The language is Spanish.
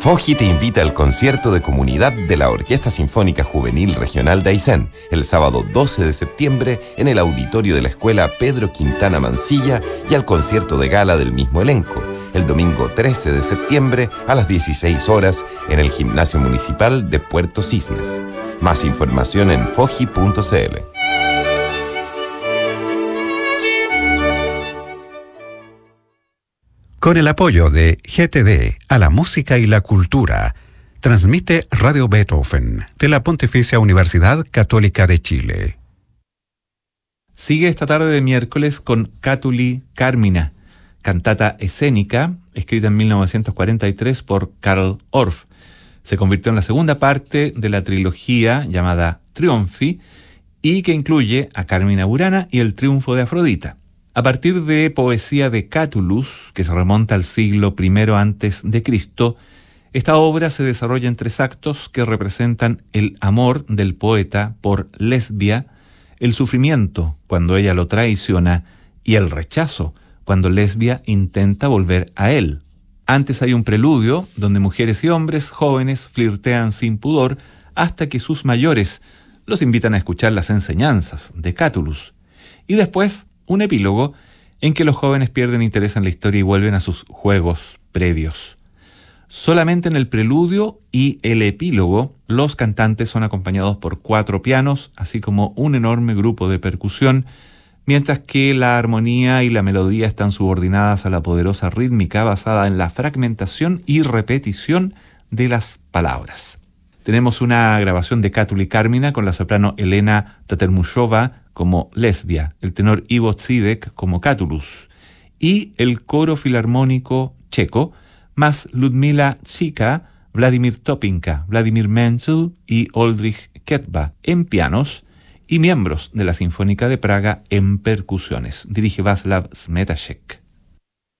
Foji te invita al concierto de comunidad de la Orquesta Sinfónica Juvenil Regional de Aysén, el sábado 12 de septiembre en el auditorio de la Escuela Pedro Quintana Mansilla, y al concierto de gala del mismo elenco, el domingo 13 de septiembre a las 16 horas en el Gimnasio Municipal de Puerto Cisnes. Más información en foji.cl. Con el apoyo de GTD a la música y la cultura, transmite Radio Beethoven de la Pontificia Universidad Católica de Chile. Sigue esta tarde de miércoles con Cátuli Carmina, cantata escénica, escrita en 1943 por Karl Orff. Se convirtió en la segunda parte de la trilogía llamada Triunfi y que incluye a Carmina Burana y el triunfo de Afrodita. A partir de poesía de Catullus, que se remonta al siglo I a.C., esta obra se desarrolla en 3 actos que representan el amor del poeta por Lesbia, el sufrimiento cuando ella lo traiciona y el rechazo cuando Lesbia intenta volver a él. Antes hay un preludio donde mujeres y hombres jóvenes flirtean sin pudor hasta que sus mayores los invitan a escuchar las enseñanzas de Catullus. Y después un epílogo en que los jóvenes pierden interés en la historia y vuelven a sus juegos previos. Solamente en el preludio y el epílogo, los cantantes son acompañados por 4 pianos, así como un enorme grupo de percusión, mientras que la armonía y la melodía están subordinadas a la poderosa rítmica basada en la fragmentación y repetición de las palabras. Tenemos una grabación de Cátuli Carmina con la soprano Elena Tatermushova como Lesbia, el tenor Ivo Zidek como Catullus y el coro filarmónico checo, más Ludmila Čika, Vladimir Topinka, Vladimir Menzel y Oldrich Ketba en pianos y miembros de la Sinfónica de Praga en percusiones. Dirige Václav Smetacek.